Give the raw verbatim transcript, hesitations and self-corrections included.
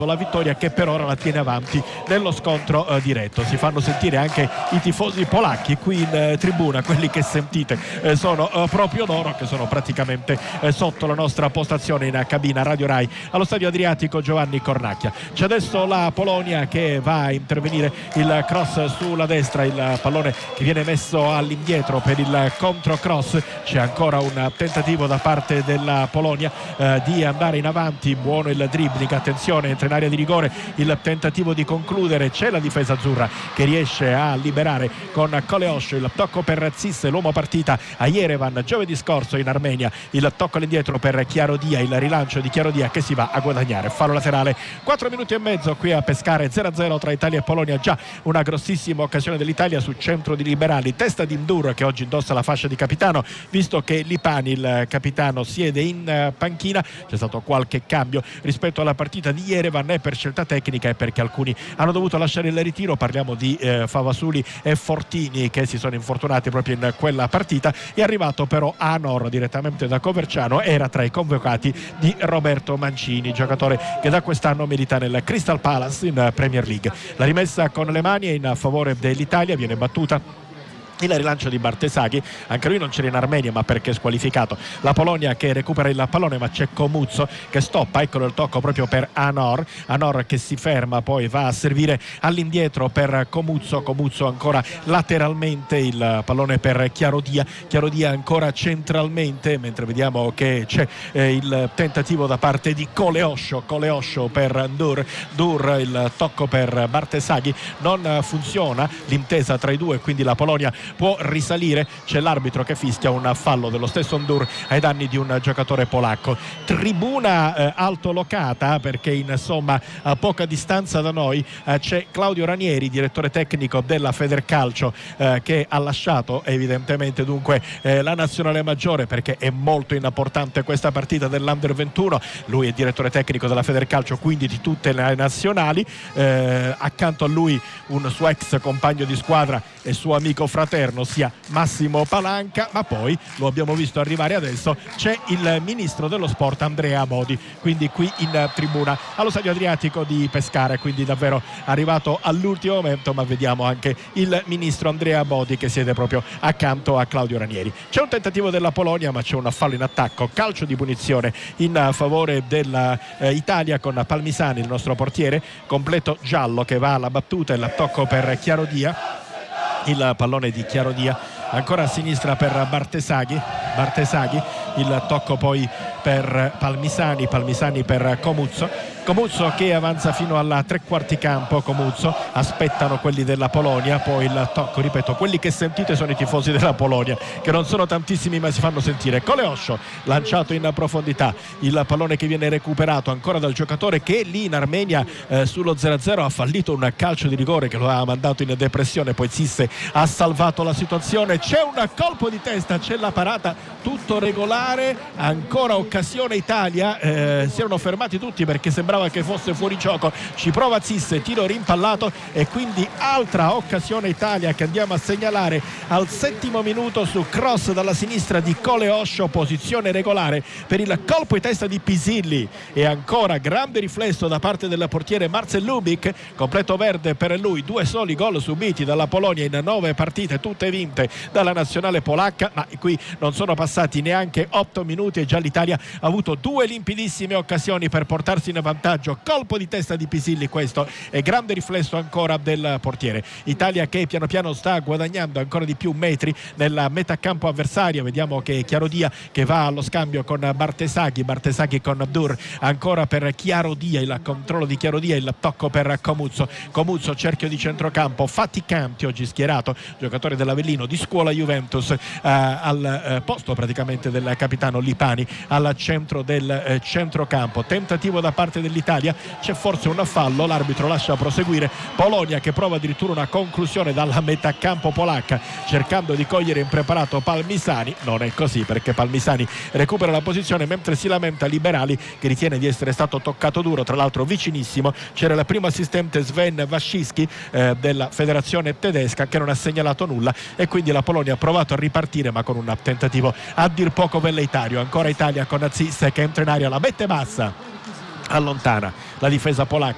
la vittoria che per ora la tiene avanti nello scontro eh, diretto. Si fanno sentire anche i tifosi polacchi qui in eh, tribuna, quelli che sentite eh, sono eh, proprio loro, che sono praticamente eh, sotto la nostra postazione in cabina Radio Rai allo Stadio Adriatico Giovanni Cornacchia. C'è adesso la Polonia che va a intervenire, il cross sulla destra, il pallone che viene messo all'indietro per il controcross. C'è ancora un tentativo da parte della Polonia eh, di andare in avanti, buono il dribbling, attenzione, entra in area di rigore il tentativo di concludere, c'è la difesa azzurra che riesce a liberare con Koleosho, il tocco per Zisse, l'uomo partita a Yerevan giovedì scorso in Armenia, il tocco all'indietro per Chiarodia, il rilancio di Chiarodia che si va a guadagnare fallo laterale. Quattro minuti e mezzo qui a pescare, zero a zero tra Italia e Polonia, già una grossissima occasione dell'Italia su centro di Liberali, testa di Ndur che oggi indossa la fascia di capitano, visto che Lipani, il capitano, siede in panchina. C'è stato qualche cambio rispetto alla partita di Yerevan, è per scelta tecnica e perché alcuni hanno dovuto lasciare il ritiro. Parliamo di eh, Favasuli e Fortini che si sono infortunati proprio in quella partita. È arrivato però Anor direttamente da Coverciano, era tra i convocati di Roberto Mancini, giocatore che da quest'anno milita nel Crystal Palace in Premier League. La rimessa con le mani è in favore dell'Italia, viene battuta il rilancio di Bartesaghi, anche lui non c'era in Armenia ma perché è squalificato. La Polonia che recupera il pallone ma c'è Comuzzo che stoppa, eccolo il tocco proprio per Anor, Anor che si ferma, poi va a servire all'indietro per Comuzzo, Comuzzo ancora lateralmente, il pallone per Chiarodia, Chiarodia ancora centralmente, mentre vediamo che c'è eh, il tentativo da parte di Koleosho, Koleosho per Ndur, Ndur il tocco per Bartesaghi, non funziona l'intesa tra i due, quindi la Polonia può risalire. C'è l'arbitro che fischia un fallo dello stesso Ndur ai danni di un giocatore polacco. Tribuna eh, altolocata perché insomma a poca distanza da noi eh, c'è Claudio Ranieri, direttore tecnico della Federcalcio, eh, che ha lasciato evidentemente dunque eh, la nazionale maggiore perché è molto importante questa partita dell'Under ventuno. Lui è direttore tecnico della Federcalcio, quindi di tutte le nazionali. Eh, accanto a lui un suo ex compagno di squadra e suo amico fraterno sia Massimo Palanca, ma poi lo abbiamo visto arrivare adesso, c'è il ministro dello sport Andrea Modi, quindi qui in tribuna allo Stadio Adriatico di Pescara, quindi davvero arrivato all'ultimo momento, ma vediamo anche il ministro Andrea Modi che siede proprio accanto a Claudio Ranieri. C'è un tentativo della Polonia ma c'è un fallo in attacco, calcio di punizione in favore dell'Italia con Palmisani, il nostro portiere, completo giallo che va alla battuta, il tocco per Chiarodia, il pallone di Chiarodia ancora a sinistra per Bartesaghi, Bartesaghi il tocco poi per Palmisani, Palmisani per Comuzzo, Comuzzo che avanza fino alla tre quarti campo. Comuzzo, aspettano quelli della Polonia, poi il tocco, ripeto, quelli che sentite sono i tifosi della Polonia che non sono tantissimi ma si fanno sentire. Koleosho lanciato in profondità, il pallone che viene recuperato ancora dal giocatore che lì in Armenia eh, sullo zero a zero ha fallito un calcio di rigore che lo ha mandato in depressione, poi Zisse ha salvato la situazione. C'è un colpo di testa, c'è la parata, tutto regolare, ancora occasione Italia, eh, si erano fermati tutti perché sembrava che fosse fuori gioco, ci prova Zisse, tiro rimpallato e quindi altra occasione Italia che andiamo a segnalare al settimo minuto su cross dalla sinistra di Koleosho, posizione regolare per il colpo di testa di Pisilli e ancora grande riflesso da parte del portiere Marcel Lubik, completo verde per lui, due soli gol subiti dalla Polonia in nove partite tutte vinte dalla nazionale polacca, ma qui non sono passati neanche otto minuti e già l'Italia ha avuto due limpidissime occasioni per portarsi in vantaggio. Colpo di testa di Pisilli questo e grande riflesso ancora del portiere. Italia che piano piano sta guadagnando ancora di più metri nella metà campo avversaria. Vediamo che Chiarodia che va allo scambio con Bartesaghi, Bartesaghi con Abdur, ancora per Chiarodia, il controllo di Chiarodia, il tocco per Comuzzo, Comuzzo cerchio di centrocampo, Faticanti oggi schierato, giocatore dell'Avellino di scuola Juventus, eh, al eh, posto praticamente del capitano Lipani al centro del eh, centrocampo. Tentativo da parte dell'Italia, c'è forse un fallo, l'arbitro lascia proseguire. Polonia che prova addirittura una conclusione dalla metà campo polacca cercando di cogliere impreparato Palmisani, non è così perché Palmisani recupera la posizione mentre si lamenta Liberali che ritiene di essere stato toccato duro, tra l'altro vicinissimo c'era il primo assistente Sven Waschiski eh, della federazione tedesca che non ha segnalato nulla e quindi la Polonia ha provato a ripartire ma con un tentativo a dir poco velleitario. Ancora Italia con Zisse che entra in aria, la mette bassa, allontana la difesa polacca